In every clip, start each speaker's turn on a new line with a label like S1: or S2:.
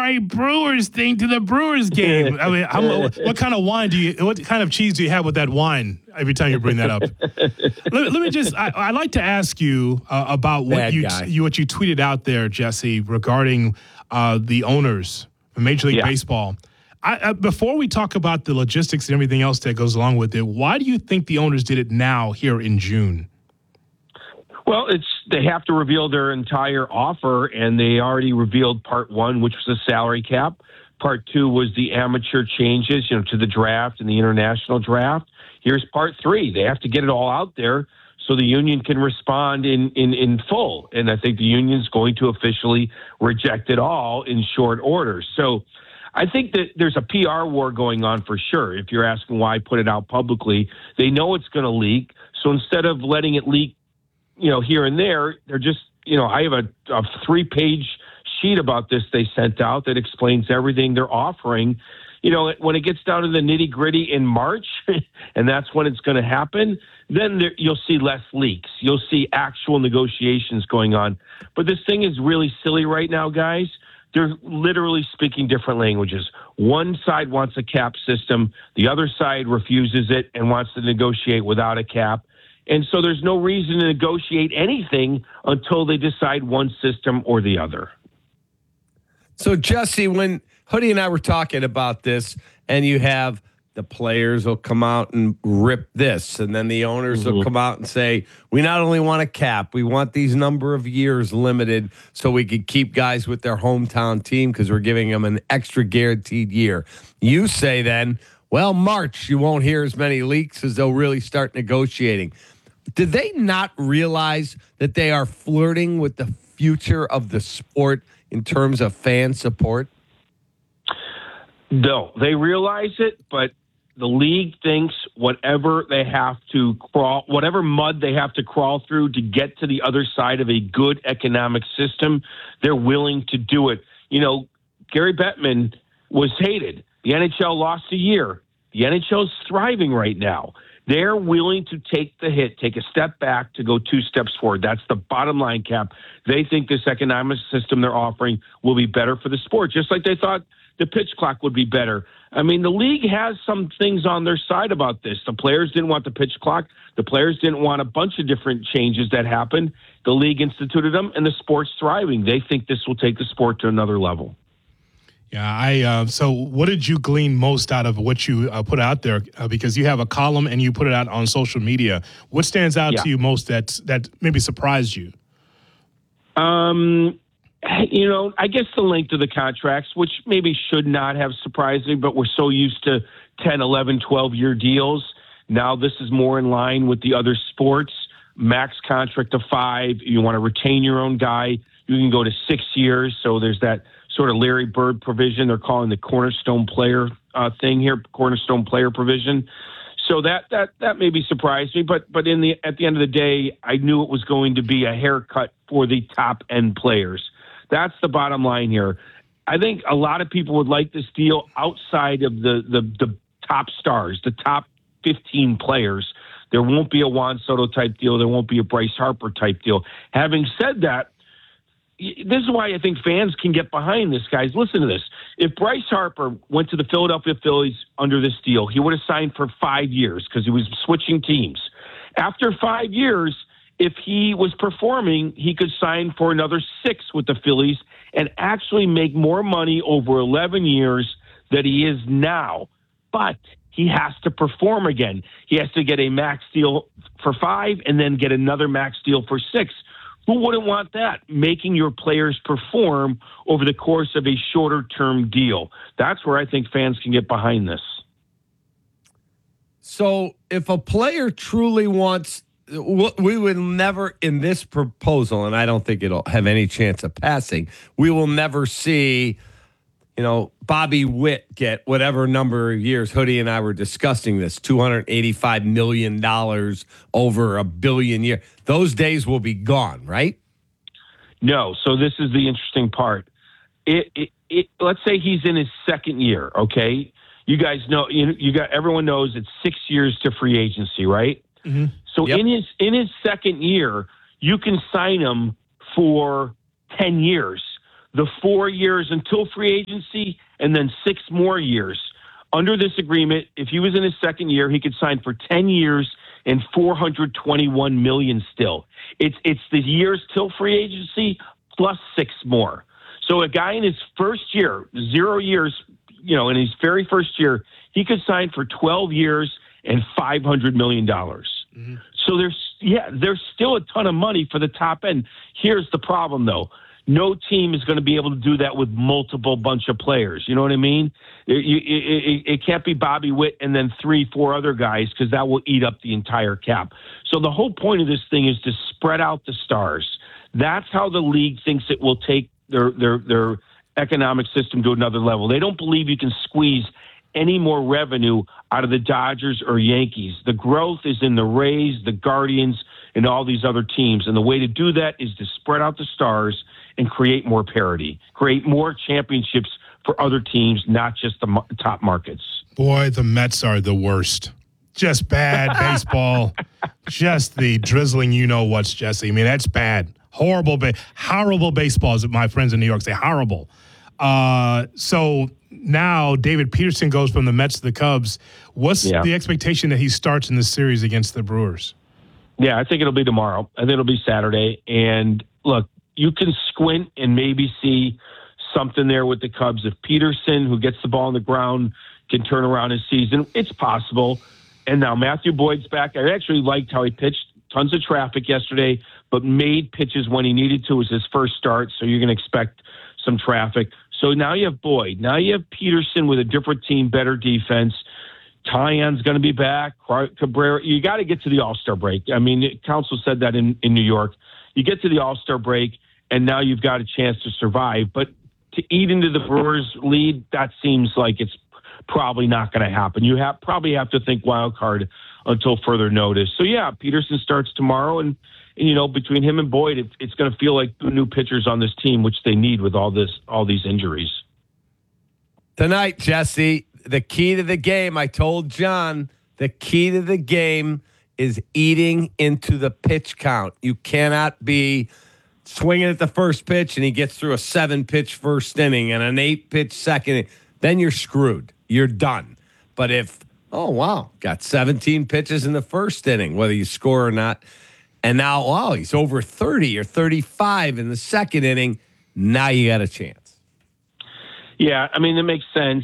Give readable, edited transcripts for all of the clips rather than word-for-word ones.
S1: my Brewers thing to the Brewers game. I mean, what kind of wine what kind of cheese do you have with that wine every time you bring that up? let me just, I'd like to ask you about what you tweeted out there, Jesse, regarding the owners of Major League Baseball. Before we talk about the logistics and everything else that goes along with it, why do you think the owners did it now here in June?
S2: Well, they have to reveal their entire offer, and they already revealed part one, which was the salary cap. Part two was the amateur changes, to the draft and the international draft. Here's part three. They have to get it all out there so the union can respond in full. And I think the union's going to officially reject it all in short order. So I think that there's a PR war going on for sure. If you're asking why put it out publicly, they know it's going to leak. So instead of letting it leak, here and there, they're just, I have a 3-page sheet about this they sent out that explains everything they're offering. When it gets down to the nitty gritty in March, and that's when it's going to happen, then you'll see less leaks. You'll see actual negotiations going on. But this thing is really silly right now, guys. They're literally speaking different languages. One side wants a cap system. The other side refuses it and wants to negotiate without a cap. And so there's no reason to negotiate anything until they decide one system or the other.
S3: So, Jesse, when Hoodie and I were talking about this, and you have the players will come out and rip this, and then the owners will come out and say, we not only want a cap, we want these number of years limited so we could keep guys with their hometown team because we're giving them an extra guaranteed year. You say then, well, March, you won't hear as many leaks as they'll really start negotiating. Did they not realize that they are flirting with the future of the sport in terms of fan support?
S2: No, they realize it, but the league thinks whatever mud they have to crawl through to get to the other side of a good economic system, they're willing to do it. Gary Bettman was hated. The NHL lost a year. The NHL is thriving right now. They're willing to take the hit, take a step back to go 2 steps forward. That's the bottom line, Cap. They think this economic system they're offering will be better for the sport, just like they thought the pitch clock would be better. I mean, the league has some things on their side about this. The players didn't want the pitch clock. The players didn't want a bunch of different changes that happened. The league instituted them, and the sport's thriving. They think this will take the sport to another level.
S1: Yeah, so what did you glean most out of what you put out there? Because you have a column and you put it out on social media. What stands out to you most that maybe surprised you?
S2: I guess the length of the contracts, which maybe should not have surprised me, but we're so used to 10, 11, 12-year deals. Now this is more in line with the other sports. Max contract of 5. You want to retain your own guy. You can go to 6 years. So there's that sort of Larry Bird provision. They're calling the cornerstone player thing here, cornerstone player provision. So that maybe surprised me, but at the end of the day, I knew it was going to be a haircut for the top end players. That's the bottom line here. I think a lot of people would like this deal outside of the top stars, the top 15 players. There won't be a Juan Soto type deal. There won't be a Bryce Harper type deal. Having said that, this is why I think fans can get behind this, guys. Listen to this. If Bryce Harper went to the Philadelphia Phillies under this deal, he would have signed for 5 years because he was switching teams. After 5 years, if he was performing, he could sign for another 6 with the Phillies and actually make more money over 11 years than he is now. But he has to perform again. He has to get a max deal for 5 and then get another max deal for 6. Who wouldn't want that? Making your players perform over the course of a shorter-term deal. That's where I think fans can get behind this.
S3: So if a player truly wants, we would never, in this proposal, and I don't think it'll have any chance of passing, we will never see, Bobby Witt get whatever number of years. Hoodie and I were discussing this, $285 million over $1 billion year. Those days will be gone, right?
S2: No. So this is the interesting part. Let's say he's in his second year. Okay, you guys know. Everyone knows it's 6 years to free agency, right? Mm-hmm. So in his second year, you can sign him for 10 years. the 4 years until free agency and then 6 more years. Under this agreement, if he was in his second year, he could sign for 10 years and $421 million still. It's the years till free agency plus 6 more. So a guy in his first year, 0 years, in his very first year, he could sign for 12 years and $500 million. Mm-hmm. So there's still a ton of money for the top end. Here's the problem, though. No team is going to be able to do that with multiple bunch of players. You know what I mean? It can't be Bobby Witt and then 3-4 other guys, because that will eat up the entire cap. So the whole point of this thing is to spread out the stars. That's how the league thinks it will take their economic system to another level. They don't believe you can squeeze any more revenue out of the Dodgers or Yankees. The growth is in the Rays, the Guardians, and all these other teams. And the way to do that is to spread out the stars and create more parity, create more championships for other teams, not just the top markets.
S1: Boy, the Mets are the worst. Just bad baseball. Just the drizzling you-know-what's, Jesse. I mean, that's bad. Horrible baseball, as my friends in New York say, horrible. So now David Peterson goes from the Mets to the Cubs. What's the expectation that he starts in the series against the Brewers?
S2: Yeah, I think it'll be tomorrow. I think it'll be Saturday. And look, you can squint and maybe see something there with the Cubs. If Peterson, who gets the ball on the ground, can turn around his season, it's possible. And now Matthew Boyd's back. I actually liked how he pitched. Tons of traffic yesterday, but made pitches when he needed to. It was his first start, so you're going to expect some traffic. So now you have Boyd. Now you have Peterson with a different team, better defense. Taillon's going to be back. Cabrera. You got to get to the All-Star break. I mean, Council said that in New York. You get to the All-Star break, and now you've got a chance to survive. But to eat into the Brewers' lead, that seems like it's probably not going to happen. You probably have to think wild card until further notice. So, yeah, Peterson starts tomorrow, and between him and Boyd, it's going to feel like 2 new pitchers on this team, which they need with all these injuries.
S3: Tonight, Jesse, the key to the game, I told John, the key to the game is eating into the pitch count. You cannot be swinging at the first pitch and he gets through a 7-pitch first inning and an 8-pitch second. Then you're screwed. You're done. But if, got 17 pitches in the first inning, whether you score or not, and now, he's over 30 or 35 in the second inning, now you got a chance.
S2: Yeah, I mean, it makes sense.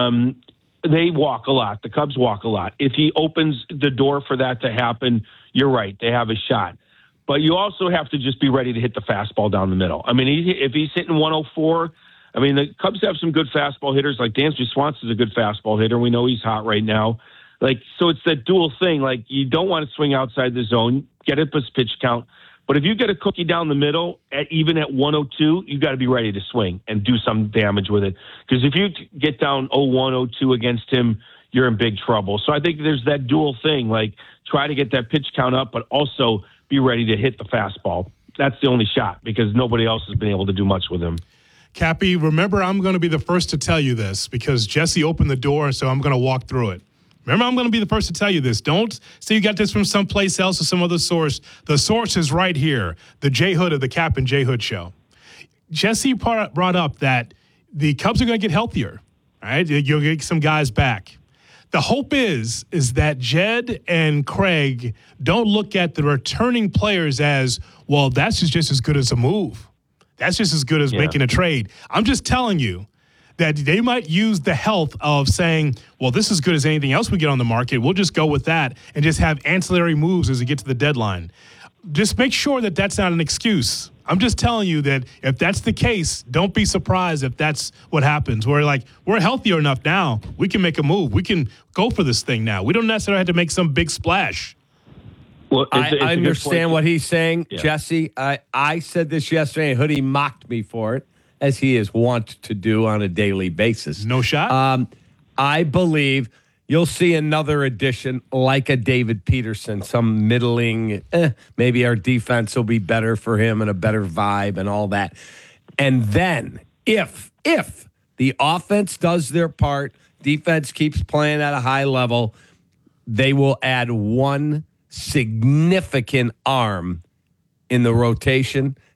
S2: They walk a lot. The Cubs walk a lot. If he opens the door for that to happen, you're right. They have a shot. But you also have to just be ready to hit the fastball down the middle. I mean, if he's hitting 104, I mean, the Cubs have some good fastball hitters. Like Dansby Swanson's a good fastball hitter. We know he's hot right now. So it's that dual thing. Like, you don't want to swing outside the zone, get it plus pitch count. But if you get a cookie down the middle, even at 102, you got to be ready to swing and do some damage with it. Because if you get down 0-1, 0-2 against him, you're in big trouble. So I think there's that dual thing. Like, try to get that pitch count up, but also be ready to hit the fastball. That's the only shot, because nobody else has been able to do much with him.
S1: Cappy, remember, I'm going to be the first to tell you this, because Jesse opened the door, so I'm going to walk through it. Remember, I'm going to be the first to tell you this. Don't say you got this from someplace else or some other source. The source is right here, the J Hood of the Cap and J Hood Show. Jesse brought up that the Cubs are going to get healthier, right? You'll get some guys back. The hope is that Jed and Craig don't look at the returning players as, well, that's just as good as a move. That's just as good as making a trade. I'm just telling you that they might use the health of saying, well, this is as good as anything else we get on the market. We'll just go with that and just have ancillary moves as we get to the deadline. Just make sure that that's not an excuse. I'm just telling you that if that's the case, don't be surprised if that's what happens. We're healthier enough now. We can make a move. We can go for this thing now. We don't necessarily have to make some big splash.
S2: Well,
S3: I understand what he's saying, Jesse. I said this yesterday, and Hoodie mocked me for it, as he is wont to do on a daily basis.
S1: No shot?
S3: I believe you'll see another addition like a David Peterson, some middling, maybe our defense will be better for him and a better vibe and all that. And then if the offense does their part, defense keeps playing at a high level, they will add one significant arm in the rotation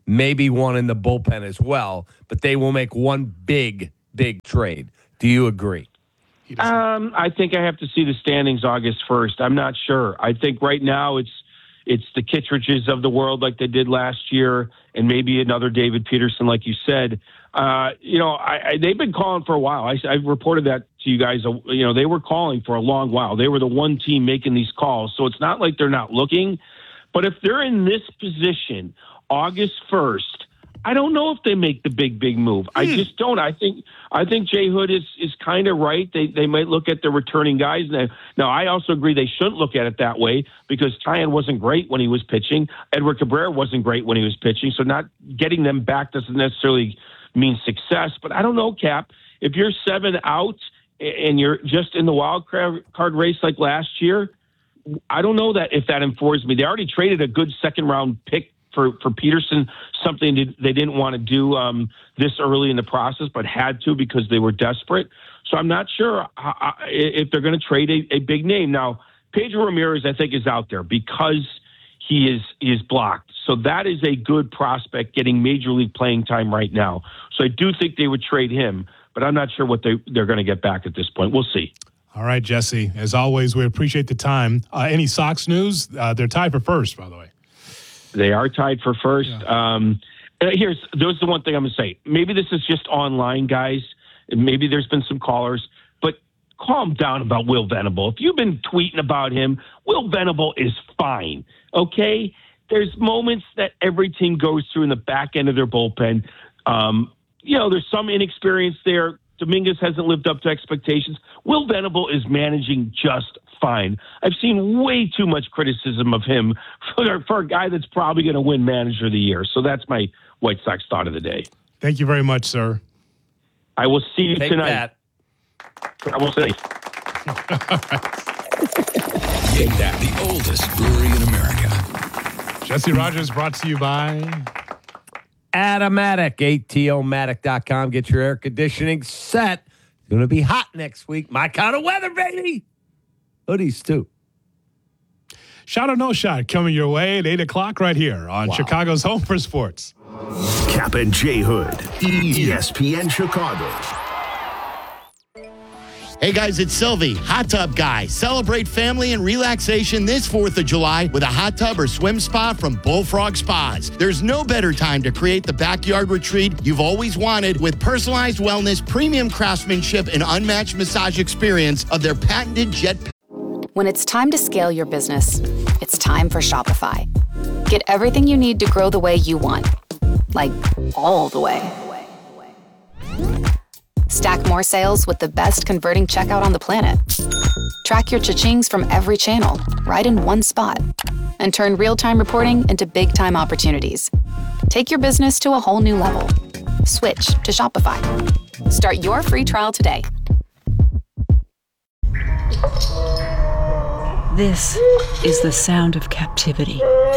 S3: maybe one in the bullpen as well, but they will make one big trade. Do you agree?
S2: I think I have to see the standings August 1st. I'm not sure. I think right now it's the Kittredges of the world like they did last year, and maybe another David Peterson, like you said. They've been calling for a while. I reported that to you guys. They were calling for a long while. They were the one team making these calls. So it's not like they're not looking. But if they're in this position, August 1st, I don't know if they make the big move. I just don't. I think Jay Hood is kind of right. They might look at the returning guys. Now, I also agree they shouldn't look at it that way because Tyan wasn't great when he was pitching. Edward Cabrera wasn't great when he was pitching. So not getting them back doesn't necessarily mean success. But I don't know, Cap. If you're 7 out and you're just in the wild card race like last year, I don't know that if that informs me. They already traded a good second-round pick for Peterson, something they didn't want to do this early in the process, but had to because they were desperate. So I'm not sure if they're going to trade a big name. Now, Pedro Ramirez, I think, is out there because he is blocked. So that is a good prospect getting major league playing time right now. So I do think they would trade him, but I'm not sure what they're going to get back at this point. We'll see.
S1: All right, Jesse. As always, we appreciate the time. Any Sox news? They're tied for first, by the way.
S2: They are tied for first. Yeah. There's the one thing I'm going to say. Maybe this is just online, guys. Maybe there's been some callers, but calm down about Will Venable. If you've been tweeting about him, Will Venable is fine, okay? There's moments that every team goes through in the back end of their bullpen. There's some inexperience there. Dominguez hasn't lived up to expectations. Will Venable is managing just fine. I've seen way too much criticism of him for a guy that's probably going to win Manager of the Year. So that's my White Sox thought of the day.
S1: Thank you very much, sir.
S2: I will see you tonight.
S3: That.
S2: I will see.
S4: Take that, the oldest brewery in America.
S1: Jesse Rogers brought to you by
S3: Atomatic, ATOmatic.com. Get your air conditioning set. It's going to be hot next week. My kind of weather, baby. Hoodies, too.
S1: Shot or No Shot coming your way at 8 o'clock right here on Chicago's Home for Sports.
S5: Cap and J Hood, ESPN Chicago.
S6: Hey guys, it's Sylvie, Hot Tub Guy. Celebrate family and relaxation this 4th of July with a hot tub or swim spa from Bullfrog Spas. There's no better time to create the backyard retreat you've always wanted with personalized wellness, premium craftsmanship, and unmatched massage experience of their patented jet.
S7: When it's time to scale your business, it's time for Shopify. Get everything you need to grow the way you want. Like, all the way. Stack more sales with the best converting checkout on the planet. Track your cha-chings from every channel, right in one spot. And turn real-time reporting into big-time opportunities. Take your business to a whole new level. Switch to Shopify. Start your free trial today.
S8: This is the sound of captivity.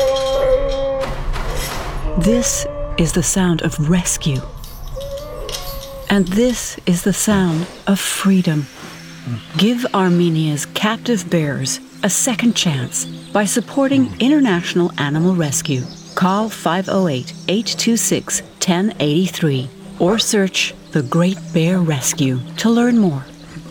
S8: This is the sound of rescue. And this is the sound of freedom. Give Armenia's captive bears a second chance by supporting International Animal Rescue. Call 508-826-1083 or search The Great Bear Rescue to learn more.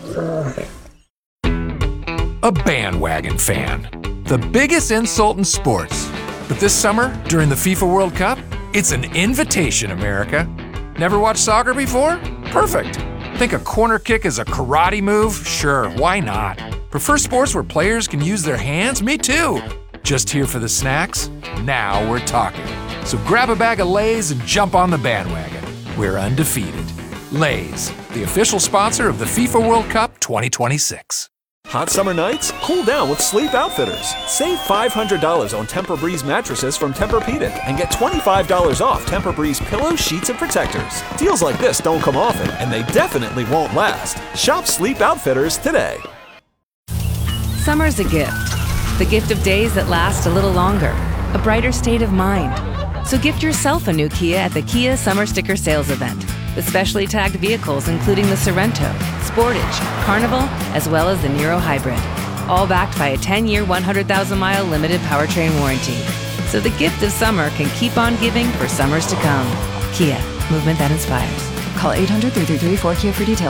S4: A bandwagon fan. The biggest insult in sports. But this summer, during the FIFA World Cup, it's an invitation, America. Never watched soccer before? Perfect. Think a corner kick is a karate move? Sure, why not? Prefer sports where players can use their hands? Me too. Just here for the snacks? Now we're talking. So grab a bag of Lay's and jump on the bandwagon. We're undefeated. Lay's, the official sponsor of the FIFA World Cup 2026.
S9: Hot summer nights? Cool down with Sleep Outfitters. Save $500 on Tempur-Breeze mattresses from Tempur-Pedic and get $25 off Tempur-Breeze pillows, sheets, and protectors. Deals like this don't come often, and they definitely won't last. Shop Sleep Outfitters today.
S10: Summer's a gift. The gift of days that last a little longer. A brighter state of mind. So gift yourself a new Kia at the Kia Summer Sticker Sales Event. With specially tagged vehicles including the Sorrento, Sportage, Carnival, as well as the Niro Hybrid. All backed by a 10-year, 100,000-mile limited powertrain warranty. so the gift of summer can keep on giving for summers to come. Kia, movement that inspires.
S7: Call 800-333-4KIA for details.